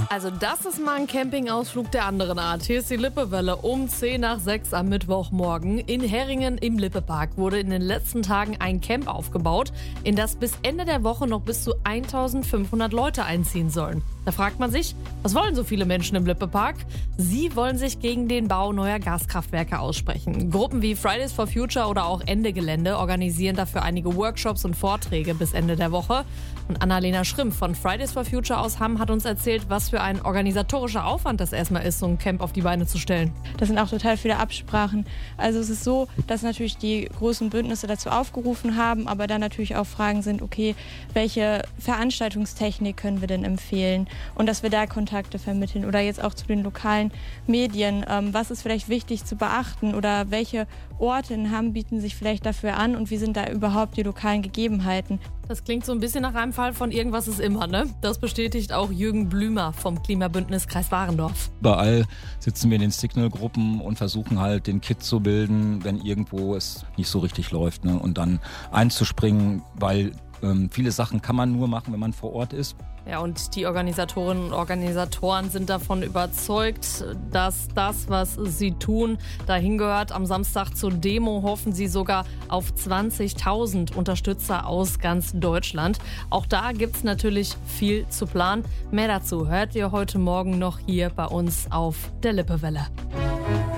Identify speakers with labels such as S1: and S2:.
S1: Also das ist mal ein Campingausflug der anderen Art. Hier ist die Lippewelle um 10 nach 6 am Mittwochmorgen. In Herringen im Lippepark wurde in den letzten Tagen ein Camp aufgebaut, in das bis Ende der Woche noch bis zu 1500 Leute einziehen sollen. Da fragt man sich, was wollen so viele Menschen im Lippepark? Sie wollen sich gegen den Bau neuer Gaskraftwerke aussprechen. Gruppen wie Fridays for Future oder auch Ende Gelände organisieren dafür einige Workshops und Vorträge bis Ende der Woche. Und Annalena Schrimpf von Fridays for Future aus Hamm hat uns erzählt, was für ein organisatorischer Aufwand das erstmal ist, so ein Camp auf die Beine zu stellen.
S2: Das sind auch total viele Absprachen. Also es ist so, dass natürlich die großen Bündnisse dazu aufgerufen haben, aber dann natürlich auch Fragen sind, okay, welche Veranstaltungstechnik können wir denn empfehlen? Und dass wir da Kontakte vermitteln oder jetzt auch zu den lokalen Medien. Was ist vielleicht wichtig zu beachten oder welche Orte in Hamm bieten sich vielleicht dafür an und wie sind da überhaupt die lokalen Gegebenheiten?
S1: Das klingt so ein bisschen nach einem Fall von Irgendwas ist immer, ne? Das bestätigt auch Jürgen Blümer vom Klimabündnis Kreis Warendorf.
S3: Überall sitzen wir in den Signal-Gruppen und versuchen halt den Kit zu bilden, wenn irgendwo es nicht so richtig läuft, ne? Und dann einzuspringen, weil viele Sachen kann man nur machen, wenn man vor Ort ist.
S1: Ja, und die Organisatorinnen und Organisatoren sind davon überzeugt, dass das, was sie tun, dahin gehört. Am Samstag zur Demo hoffen sie sogar auf 20.000 Unterstützer aus ganz Deutschland. Auch da gibt's natürlich viel zu planen. Mehr dazu hört ihr heute Morgen noch hier bei uns auf der Lippewelle.